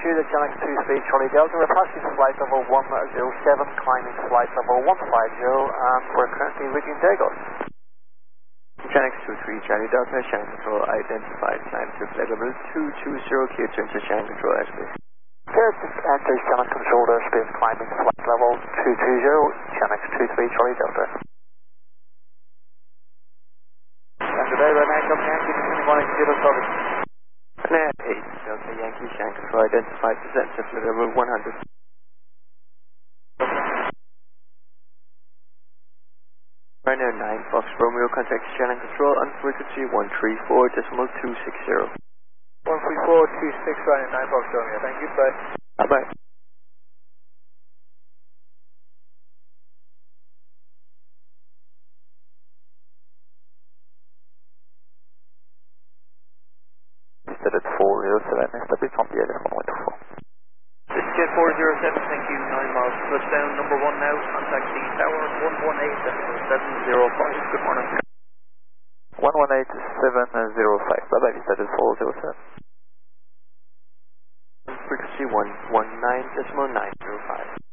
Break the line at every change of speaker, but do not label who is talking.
altitude at Channel 23 Charlie Delta. We're passing flight level 107, climbing flight level 150, and we're currently reaching Dagos.
Channel 23 Charlie Delta, channel control identified, climb to flight level 220, clear to enter channel control airspace.
Clear to enter channel controlled airspace, climbing flight level 220, Channel 23 Charlie Delta. And today we're now coming Yankee, morning 07.
8 Delta Yankee, channel control identified, descent to flight level 100. Ryanair 9 Fox Romeo, contact channel control on frequency 134.260.
134.26 Ryanair 9 Fox Romeo, thank you, bye.
Bye-bye.
Stood at 407, establish on the LF 114.
Jet 407, thank you, 9 miles. Touchdown number 1 now, contact the tower 118.705. Good morning.
118.705, bye-bye, Vista 407.
Frequency 119.905.